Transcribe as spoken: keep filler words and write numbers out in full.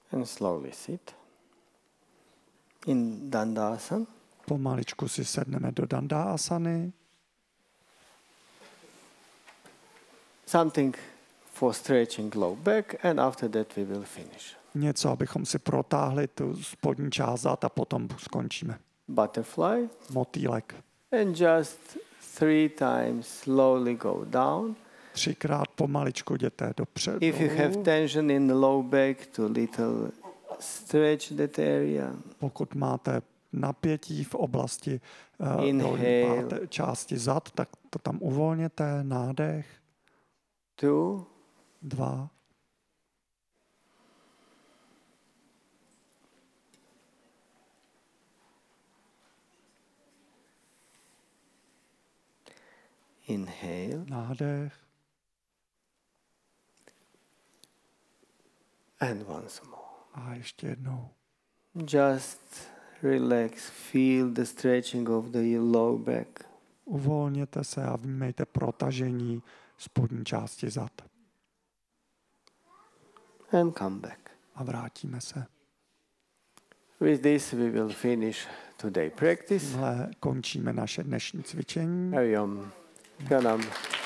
And slowly sit in Dandasana. Pomaličku si sedneme do Dandasany. Something for stretching low back, and after that we will finish. Něco, abychom si protáhli tu spodní část zad a potom skončíme. Butterfly. Motýlek. And just three times slowly go down. Třikrát pomaličku jděte dopředu. If you have tension in the low back, to little stretch that area. Pokud máte napětí v oblasti uh, Inhale. dolní části zad, tak to tam uvolněte. Nádech. Two. Dva. Inhale. Nádech. And once more. A ještě jednou. Just relax. Feel the stretching of the low back. Uvolněte se a vnímejte protažení spodní části zad. And come back. A vrátíme se. With this we will finish today practice. Tímhle končíme naše dnešní cvičení. Hariom. Pranam.